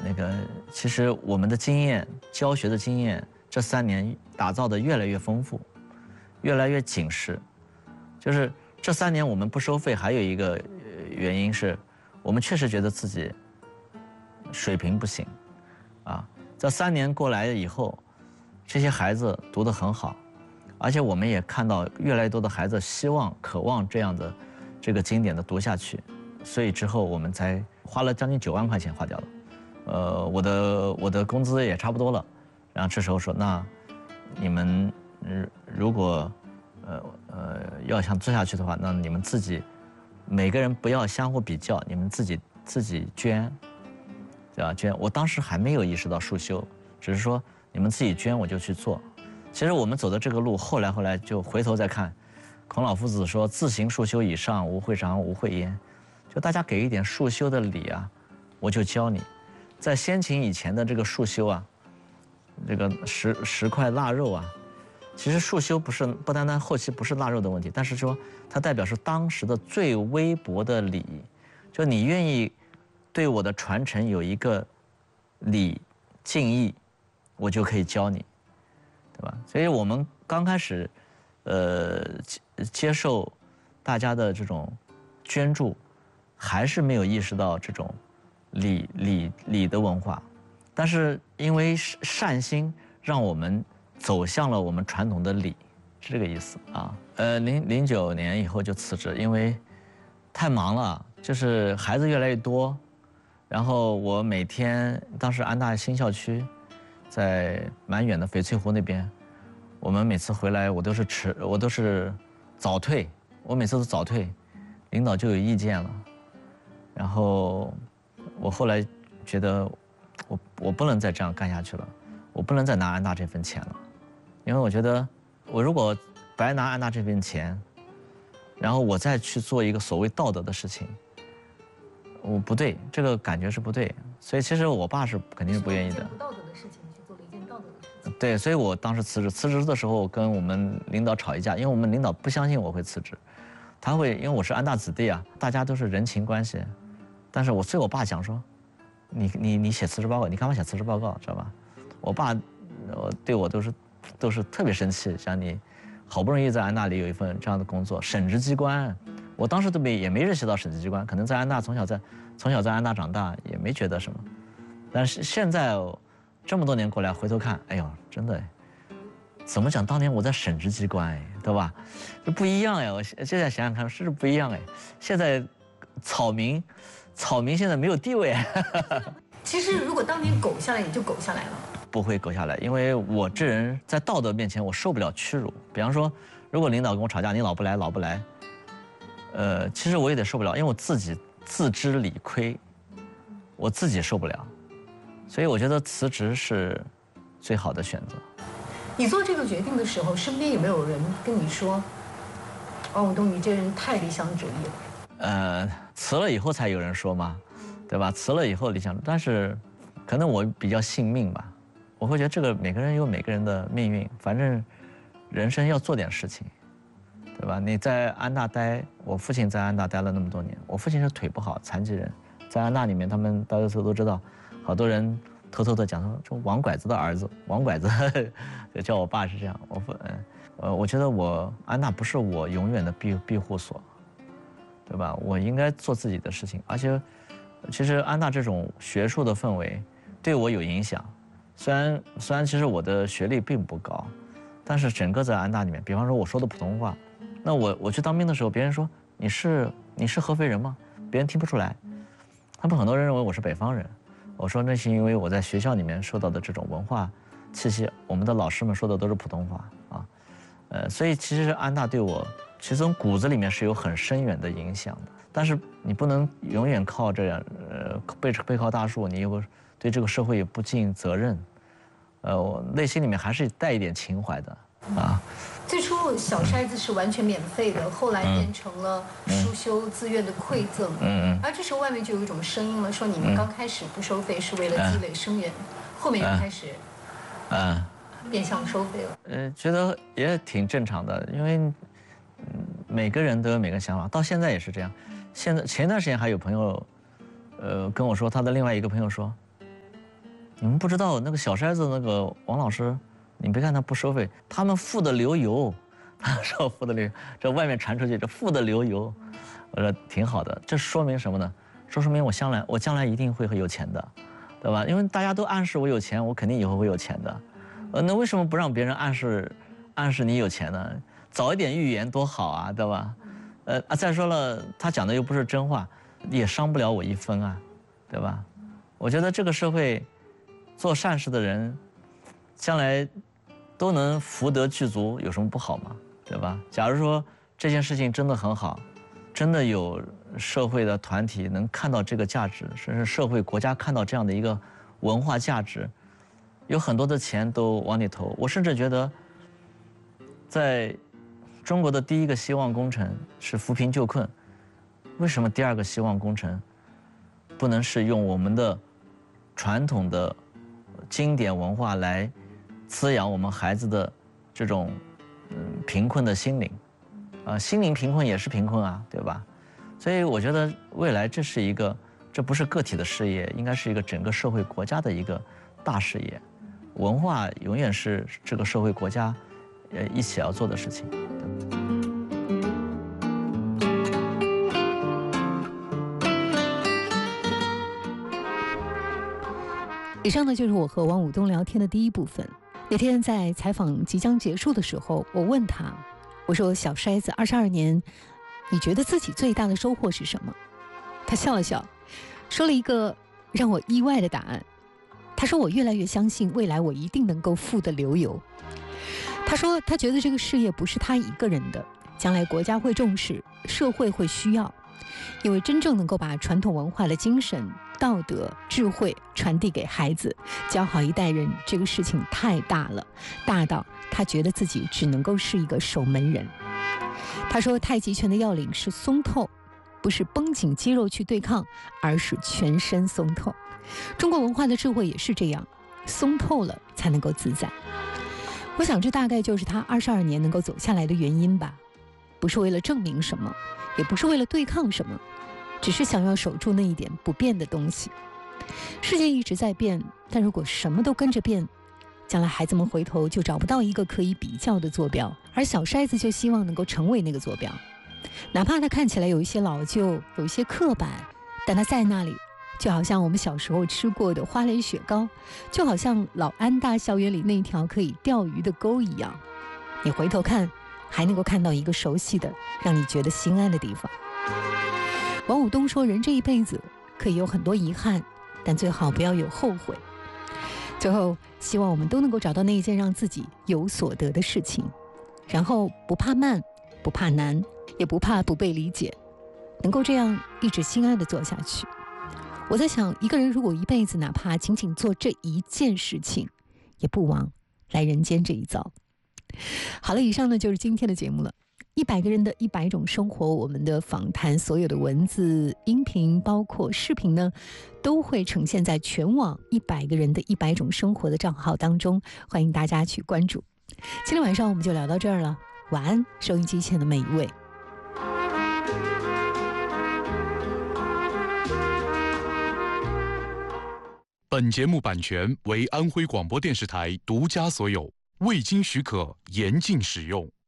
其实我们的经验，教学的经验，这3年打造的越来越丰富，越来越紧实。就是这3年我们不收费，还有一个原因是，我们确实觉得自己水平不行，啊，这3年过来以后，这些孩子读得很好，而且我们也看到越来越多的孩子希望、渴望这样的这个经典的读下去，所以之后我们才花了将近9万块钱花掉了。我的工资也差不多了，然后这时候说，那你们如果要想做下去的话，那你们自己每个人不要相互比较，你们自己捐，对吧？捐。我当时还没有意识到束修，只是说你们自己捐，我就去做。其实我们走的这个路，后来就回头再看，孔老夫子说：“自行束修以上，无会长，无会焉。”就大家给一点束修的礼啊，我就教你。在先秦以前的这个束修啊，这个10块腊肉啊，其实束修不单单后期不是腊肉的问题，但是说它代表是当时的最微薄的礼，就你愿意对我的传承有一个礼敬意，我就可以教你，对吧？所以我们刚开始，接受大家的这种捐助，还是没有意识到这种礼的文化，但是因为善心，让我们走向了我们传统的礼，是这个意思啊。09年以后就辞职，因为太忙了，就是孩子越来越多，然后我每天当时安大新校区，在蛮远的翡翠湖那边，我们每次回来我都是早退，我每次都早退，领导就有意见了，然后我后来觉得我不能再这样干下去了，我不能再拿安大这份钱了，因为我觉得我如果白拿安大这份钱，然后我再去做一个所谓道德的事情，我不对，这个感觉是不对，所以其实我爸是肯定是不愿意的。 不道德的事情去做了一件道德的事情。 对，所以我当时辞职的时候跟我们领导吵一架，因为我们领导不相信我会辞职，因为我是安大子弟啊，大家都是人情关系，但是所以我爸讲说，你写辞职报告，你干嘛写辞职报告，知道吧？我爸对我都是特别生气，像你好不容易在安大里有一份这样的工作，省直机关，我当时也没认识到省直机关，可能在安大从小在安大长大，也没觉得什么，但是现在这么多年过来回头看，哎呦，真的，怎么讲？当年我在省直机关，对吧？这不一样哎，我现在想想看，是不一样哎。现在草民现在没有地位。 其实如果当年苟下来，你就苟下来了。 不会苟下来，因为我这人在道德面前我受不了屈辱。比方说，如果领导跟我吵架，你老不来，其实我也得受不了，因为我自己自知理亏，我自己受不了，所以我觉得辞职是最好的选择。 你做这个决定的时候，身边有没有人跟你说：“王武东，你这人太理想主义了。” 辞了以后才有人说嘛，对吧？辞了以后理想，但是可能我比较信命吧。我会觉得这个每个人有每个人的命运，反正人生要做点事情，对吧？你在安大待，我父亲在安大待了那么多年，我父亲是腿不好，残疾人，在安大里面，大家都知道，好多人偷偷的讲说，这王拐子的儿子，王拐子，叫我爸是这样。我觉得安大不是我永远的庇护所，对吧？我应该做自己的事情，而且，其实安大这种学术的氛围对我有影响。虽然其实我的学历并不高，但是整个在安大里面，比方说我说的普通话，那我去当兵的时候，别人说你是合肥人吗？别人听不出来，他们很多人认为我是北方人。我说那是因为我在学校里面受到的这种文化气息，我们的老师们说的都是普通话啊，所以其实安大对我其实从骨子里面是有很深远的影响的。但是你不能永远靠这样背靠大树，你又对这个社会也不尽责任，我内心里面还是带一点情怀的啊。 最初小筛子是完全免费的，后来变成了书修自愿的馈赠。而这时候外面就有一种声音了，说你们刚开始不收费是为了积累生源，后面又开始变相收费了。 觉得也挺正常的，因为每个人都有每个想法，到现在也是这样。前段时间还有朋友跟我说，他的另外一个朋友说， 你们不知道那个小筛子那个王老师，你别看他不收费，他们富得流油，他说富得流油，这外面传出去这富得流油，我说挺好的，这说明什么呢？说明我将来一定会很有钱的，对吧？因为大家都暗示我有钱，我肯定以后会有钱的。那为什么不让别人暗示你有钱呢？早一点预言多好啊，对吧？再说了，他讲的又不是真话，也伤不了我一分啊，对吧？我觉得这个社会做善事的人，将来都能福德具足，有什么不好吗？对吧？假如说这件事情真的很好，真的有社会的团体能看到这个价值，甚至社会国家看到这样的一个文化价值，有很多的钱都往里投。我甚至觉得，在中国的第一个希望工程是扶贫救困，为什么第二个希望工程不能是用我们的传统的经典文化来滋养我们孩子的这种贫困的心灵？心灵贫困也是贫困啊，对吧？所以我觉得未来这不是个体的事业，应该是一个整个社会国家的一个大事业。文化永远是这个社会国家一起要做的事情。 以上呢就是我和王武东聊天的第一部分。那天在采访即将结束的时候，我问他，我说小筛子22年，你觉得自己最大的收获是什么？他笑了笑，说了一个让我意外的答案。他说我越来越相信未来我一定能够富得流油。他说他觉得这个事业不是他一个人的，将来国家会重视，社会会需要，因为真正能够把传统文化的精神、道德、智慧传递给孩子，教好一代人，这个事情太大了，大到他觉得自己只能够是一个守门人。他说太极拳的要领是松透，不是绷紧肌肉去对抗，而是全身松透。中国文化的智慧也是这样，松透了才能够自在。我想这大概就是他22年能够走下来的原因吧，不是为了证明什么，也不是为了对抗什么，只是想要守住那一点不变的东西。世界一直在变，但如果什么都跟着变，将来孩子们回头就找不到一个可以比较的坐标，而小筛子就希望能够成为那个坐标。哪怕它看起来有一些老旧，有一些刻板，但它在那里，就好像我们小时候吃过的花莲雪糕，就好像老安大校园里那条可以钓鱼的沟一样，你回头看还能够看到一个熟悉的让你觉得心安的地方。王武东说，人这一辈子可以有很多遗憾，但最好不要有后悔。最后希望我们都能够找到那一件让自己有所得的事情，然后不怕慢，不怕难，也不怕不被理解，能够这样一直心安地做下去。我在想，一个人如果一辈子哪怕仅仅做这一件事情，也不枉来人间这一遭。好了，以上呢就是今天的节目了。100个人的100种生活，我们的访谈所有的文字、音频，包括视频呢，都会呈现在全网100个人的100种生活的账号当中，欢迎大家去关注。今天晚上我们就聊到这儿了，晚安，收音机前的每一位。 本节目版权为安徽广播电视台独家所有，未经许可严禁使用。